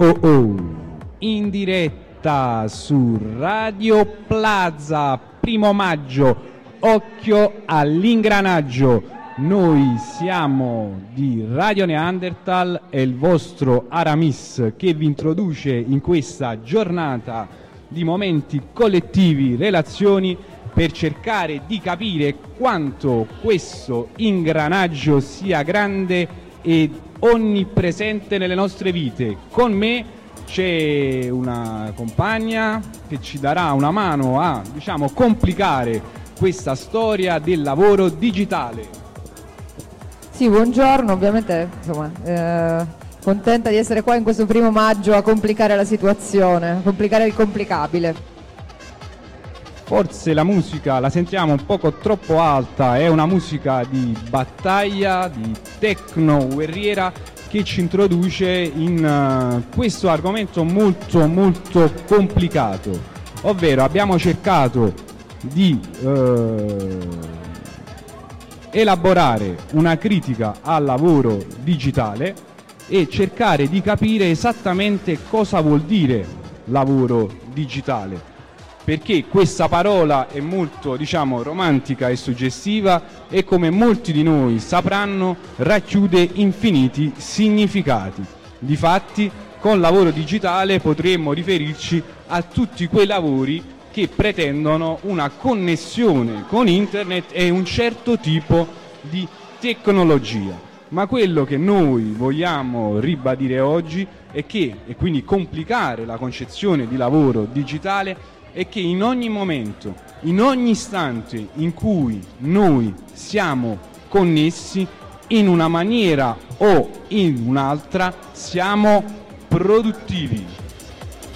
In diretta su Radio Plaza, 1° maggio, occhio all'ingranaggio. Noi siamo di Radio Neanderthal e il vostro Aramis che vi introduce in questa giornata di momenti collettivi, relazioni, per cercare di capire quanto questo ingranaggio sia grande e onnipresente nelle nostre vite. Con me c'è una compagna che ci darà una mano a, complicare questa storia del lavoro digitale. Sì, buongiorno, ovviamente contenta di essere qua in questo 1° maggio a complicare la situazione, a complicare il complicabile. Forse la musica la sentiamo un poco troppo alta, è una musica di battaglia, di techno guerriera che ci introduce in questo argomento molto molto complicato, ovvero abbiamo cercato di elaborare una critica al lavoro digitale e cercare di capire esattamente cosa vuol dire lavoro digitale, perché questa parola è molto, romantica e suggestiva e, come molti di noi sapranno, racchiude infiniti significati. Difatti, con lavoro digitale potremmo riferirci a tutti quei lavori che pretendono una connessione con internet e un certo tipo di tecnologia. Ma quello che noi vogliamo ribadire oggi è che, e quindi complicare la concezione di lavoro digitale, è che in ogni momento, in ogni istante in cui noi siamo connessi, in una maniera o in un'altra, siamo produttivi.